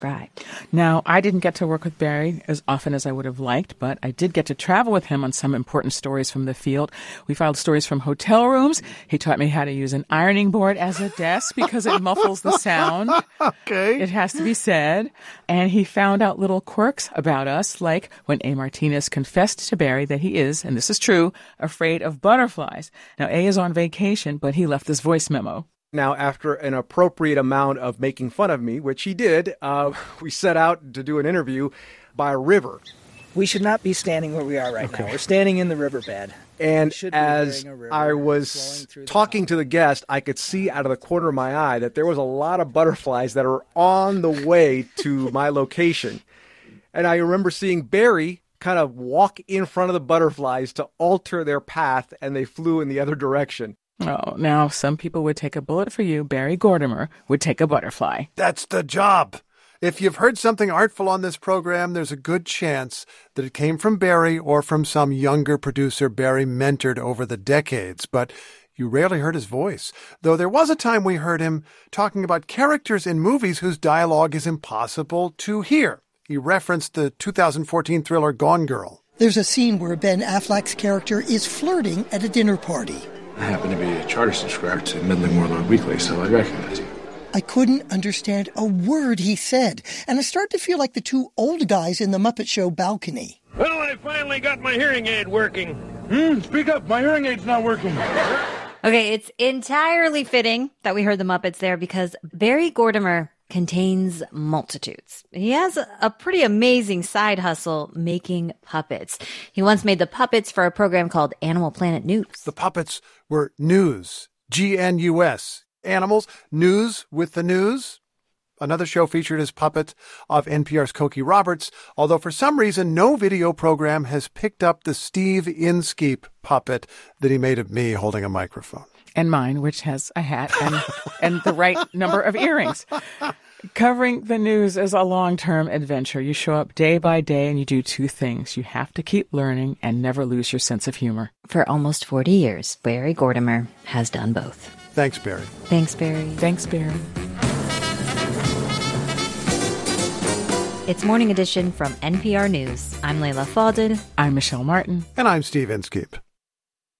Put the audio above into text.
Right. Now, I didn't get to work with Barry as often as I would have liked, but I did get to travel with him on some important stories from the field. We filed stories from hotel rooms. He taught me how to use an ironing board as a desk because it muffles the sound. Okay. It has to be said. And he found out little quirks about us, like when A. Martinez confessed to Barry that he is, and this is true, afraid of butterflies. Now, A is on vacation, but he left this voice memo. Now, after an appropriate amount of making fun of me, which he did, we set out to do an interview by a river. We should not be standing where we are right now. We're standing in the riverbed. And as I was talking to the guest, I could see out of the corner of my eye that there was a lot of butterflies that are on the way to my location. And I remember seeing Barry kind of walk in front of the butterflies to alter their path, and they flew in the other direction. Oh, now some people would take a bullet for you. Barry Gordimer would take a butterfly. That's the job. If you've heard something artful on this program, there's a good chance that it came from Barry or from some younger producer Barry mentored over the decades. But you rarely heard his voice, though there was a time we heard him talking about characters in movies whose dialogue is impossible to hear. He referenced the 2014 thriller Gone Girl. There's a scene where Ben Affleck's character is flirting at a dinner party. I happen to be a charter subscriber to Midland Warlord Weekly, so I recognize you. I couldn't understand a word he said, and I started to feel like the two old guys in the Muppet Show balcony. Well, I finally got my hearing aid working. Speak up, my hearing aid's not working. Okay, it's entirely fitting that we heard the Muppets there because Barry Gordimer contains multitudes. He has a pretty amazing side hustle making puppets. He once made the puppets for a program called Animal Planet News. The puppets were news, G-N-U-S. Animals, news with the news. Another show featured his puppet of NPR's Cokie Roberts, although for some reason no video program has picked up the Steve Inskeep puppet that he made of me holding a microphone. And mine, which has a hat and the right number of earrings. Covering the news is a long-term adventure. You show up day by day and you do two things. You have to keep learning and never lose your sense of humor. For almost 40 years, Barry Gordimer has done both. Thanks, Barry. Thanks, Barry. Thanks, Barry. It's Morning Edition from NPR News. I'm Layla Falded. I'm Michelle Martin. And I'm Steve Inskeep.